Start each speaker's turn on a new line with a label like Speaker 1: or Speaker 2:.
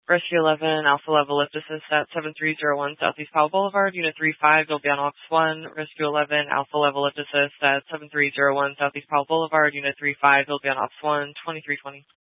Speaker 1: Rescue 11, Alpha Level Lift Assist at 7301 Southeast Powell Boulevard, Unit 35, you'll be on Ops 1. Rescue 11, Alpha Level Lift Assist at 7301 Southeast Powell Boulevard, Unit 35, you'll be on Ops 1, 2320.